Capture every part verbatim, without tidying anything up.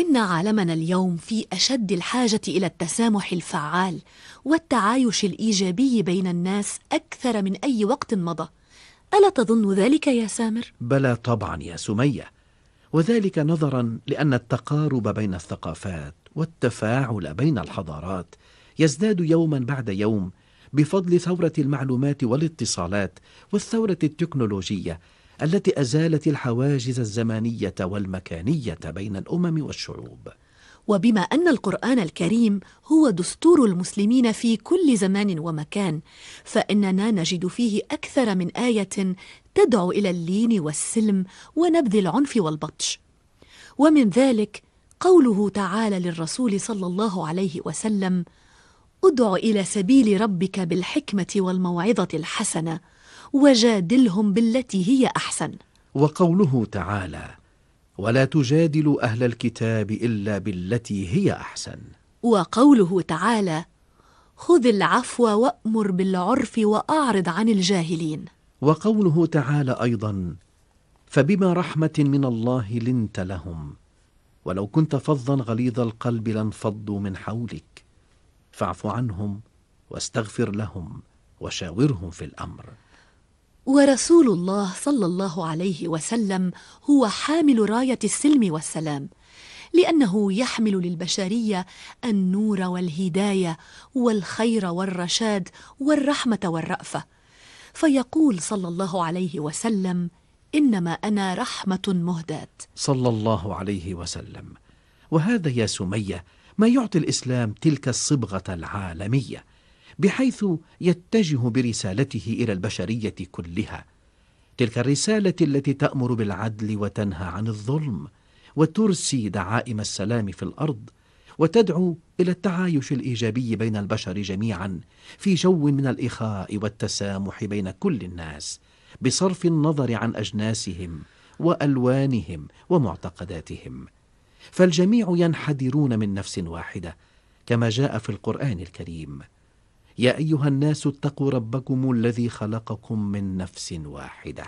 إن عالمنا اليوم في أشد الحاجة إلى التسامح الفعال والتعايش الإيجابي بين الناس أكثر من أي وقت مضى. ألا تظن ذلك يا سامر؟ بلى طبعا يا سمية، وذلك نظرا لأن التقارب بين الثقافات والتفاعل بين الحضارات يزداد يوما بعد يوم بفضل ثورة المعلومات والاتصالات والثورة التكنولوجية التي أزالت الحواجز الزمانية والمكانية بين الأمم والشعوب. وبما أن القرآن الكريم هو دستور المسلمين في كل زمان ومكان، فإننا نجد فيه أكثر من آية تدعو إلى اللين والسلم ونبذ العنف والبطش. ومن ذلك قوله تعالى للرسول صلى الله عليه وسلم: ادع إلى سبيل ربك بالحكمة والموعظة الحسنة وجادلهم بالتي هي أحسن. وقوله تعالى: ولا تجادلوا أهل الكتاب إلا بالتي هي أحسن. وقوله تعالى: خذ العفو وأمر بالعرف وأعرض عن الجاهلين. وقوله تعالى أيضا: فبما رحمة من الله لنت لهم ولو كنت فظا غليظ القلب لانفضوا من حولك فاعف عنهم واستغفر لهم وشاورهم في الأمر. ورسول الله صلى الله عليه وسلم هو حامل راية السلم والسلام، لأنه يحمل للبشرية النور والهداية والخير والرشاد والرحمة والرأفة، فيقول صلى الله عليه وسلم: إنما أنا رحمة مهداة. صلى الله عليه وسلم. وهذا يا سمية ما يعطي الإسلام تلك الصبغة العالمية، بحيث يتجه برسالته إلى البشرية كلها، تلك الرسالة التي تأمر بالعدل وتنهى عن الظلم وترسي دعائم السلام في الأرض، وتدعو إلى التعايش الإيجابي بين البشر جميعا في جو من الإخاء والتسامح بين كل الناس، بصرف النظر عن أجناسهم وألوانهم ومعتقداتهم، فالجميع ينحدرون من نفس واحدة كما جاء في القرآن الكريم: يا أيها الناس اتقوا ربكم الذي خلقكم من نفس واحدة.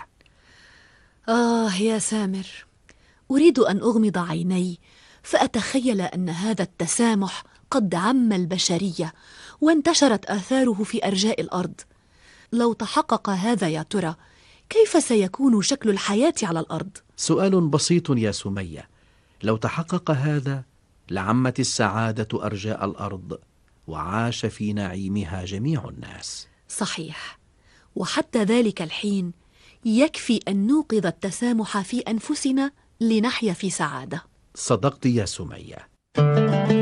آه يا سامر، أريد أن أغمض عيني فأتخيل أن هذا التسامح قد عم البشرية وانتشرت آثاره في أرجاء الأرض. لو تحقق هذا يا ترى كيف سيكون شكل الحياة على الأرض؟ سؤال بسيط يا سمية. لو تحقق هذا لعمت السعادة أرجاء الأرض وعاش في نعيمها جميع الناس. صحيح، وحتى ذلك الحين يكفي أن نوقظ التسامح في أنفسنا لنحيا في سعادة. صدقت يا سمية.